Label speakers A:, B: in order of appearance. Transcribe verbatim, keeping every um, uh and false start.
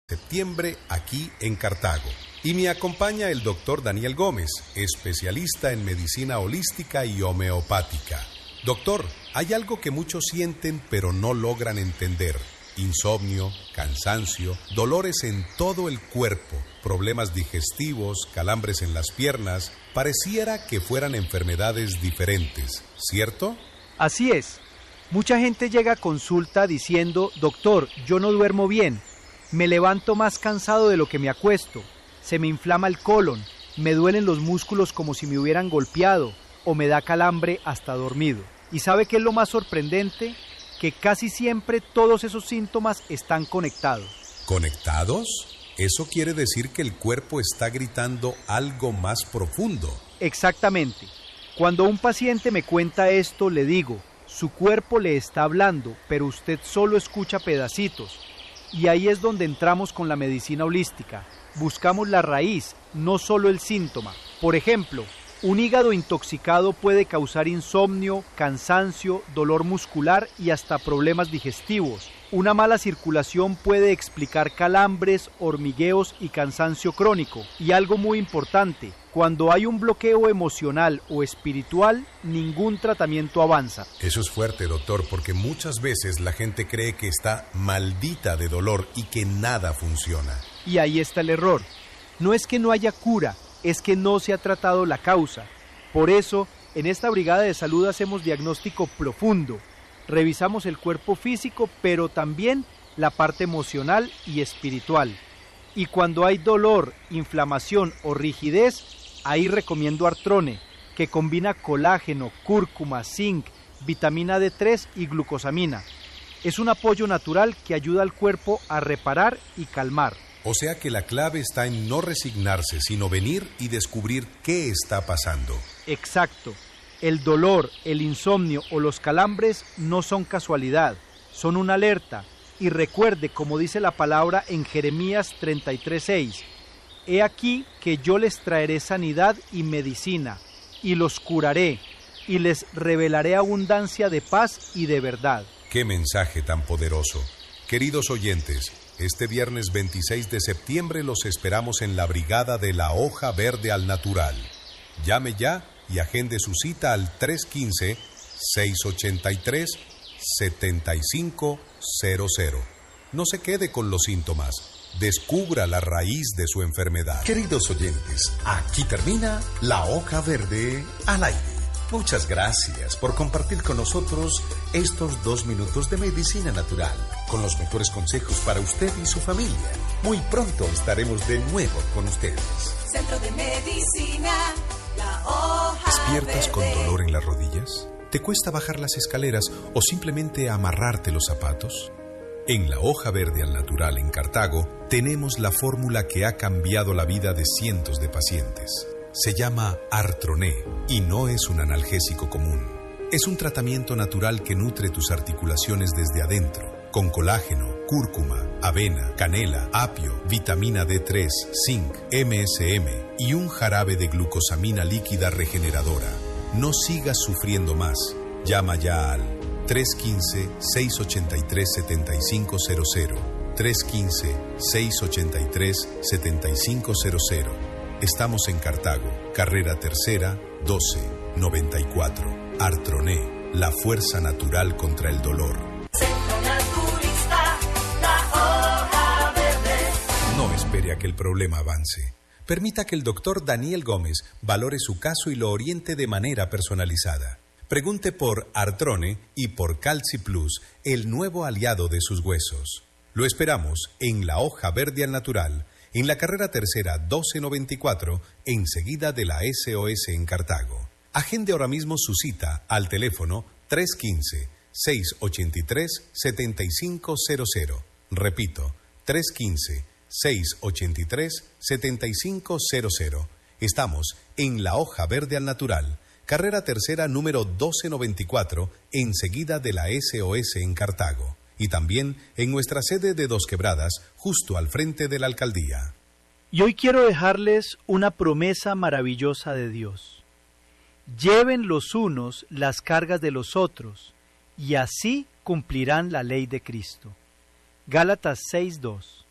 A: Septiembre aquí en Cartago. Y me acompaña el doctor Daniel Gómez, especialista en medicina holística y homeopática. Doctor, hay algo que muchos sienten pero no logran entender. Insomnio, cansancio, dolores en todo el cuerpo, problemas digestivos, calambres en las piernas. Pareciera que fueran enfermedades diferentes, ¿cierto?
B: Así es. Mucha gente llega a consulta diciendo: doctor, yo no duermo bien, me levanto más cansado de lo que me acuesto, se me inflama el colon, me duelen los músculos como si me hubieran golpeado, o me da calambre hasta dormido. ¿Y sabe qué es lo más sorprendente? Que casi siempre todos esos síntomas están conectados.
A: ¿Conectados? Eso quiere decir que el cuerpo está gritando algo más profundo.
B: Exactamente. Cuando un paciente me cuenta esto, le digo: su cuerpo le está hablando, pero usted solo escucha pedacitos. Y ahí es donde entramos con la medicina holística. Buscamos la raíz, no solo el síntoma. Por ejemplo, un hígado intoxicado puede causar insomnio, cansancio, dolor muscular y hasta problemas digestivos. Una mala circulación puede explicar calambres, hormigueos y cansancio crónico. Y algo muy importante, cuando hay un bloqueo emocional o espiritual, ningún tratamiento avanza.
A: Eso es fuerte, doctor, porque muchas veces la gente cree que está maldita de dolor y que nada funciona.
B: Y ahí está el error. No es que no haya cura, es que no se ha tratado la causa. Por eso, en esta brigada de salud hacemos diagnóstico profundo. Revisamos el cuerpo físico, pero también la parte emocional y espiritual. Y cuando hay dolor, inflamación o rigidez, ahí recomiendo Artrone, que combina colágeno, cúrcuma, zinc, vitamina D tres y glucosamina. Es un apoyo natural que ayuda al cuerpo a reparar y calmar.
A: O sea que la clave está en no resignarse, sino venir y descubrir qué está pasando.
B: Exacto. El dolor, el insomnio o los calambres no son casualidad, son una alerta. Y recuerde, como dice la palabra en Jeremías treinta y tres seis, he aquí que yo les traeré sanidad y medicina, y los curaré, y les revelaré abundancia de paz y de verdad.
A: ¡Qué mensaje tan poderoso! Queridos oyentes, este viernes veintiséis de septiembre los esperamos en la Brigada de la Hoja Verde al Natural. Llame ya y agende su cita al tres uno cinco, seis ocho tres, siete cinco cero cero. No se quede con los síntomas. Descubra la raíz de su enfermedad.
C: Queridos oyentes, aquí termina La Hoja Verde al aire. Muchas gracias por compartir con nosotros estos dos minutos de medicina natural, con los mejores consejos para usted y su familia. Muy pronto estaremos de nuevo con ustedes.
D: Centro de Medicina, La Hoja
A: ¿Despiertas
D: Verde.
A: con dolor en las rodillas? ¿Te cuesta bajar las escaleras o simplemente amarrarte los zapatos? En La Hoja Verde al Natural en Cartago tenemos la fórmula que ha cambiado la vida de cientos de pacientes. Se llama Artrone y no es un analgésico común. Es un tratamiento natural que nutre tus articulaciones desde adentro, con colágeno, cúrcuma, avena, canela, apio, vitamina D tres, zinc, M S M y un jarabe de glucosamina líquida regeneradora. No sigas sufriendo más. Llama ya al tres uno cinco, seis ocho tres, siete cinco cero cero, tres uno cinco, seis ocho tres, siete cinco cero cero. Estamos en Cartago, carrera tercera, doce noventa y cuatro. Artrone, la fuerza natural contra el dolor.
D: Centro Naturista, La Hoja Verde.
A: No espere a que el problema avance. Permita que el doctor Daniel Gómez valore su caso y lo oriente de manera personalizada. Pregunte por Artrone y por Calci Plus, el nuevo aliado de sus huesos. Lo esperamos en La Hoja Verde al Natural, en la carrera tercera doce noventa y cuatro, enseguida de la S O S en Cartago. Agende ahora mismo su cita al teléfono tres uno cinco, seis ocho tres, siete cinco cero cero. Repito, tres uno cinco, seis ocho tres, siete cinco cero cero. Estamos en La Hoja Verde al Natural, carrera tercera número doce noventa y cuatro, enseguida de la S O S en Cartago. Y también en nuestra sede de Dos Quebradas, justo al frente de la alcaldía.
B: Y hoy quiero dejarles una promesa maravillosa de Dios. Lleven los unos las cargas de los otros, y así cumplirán la ley de Cristo. Gálatas seis dos.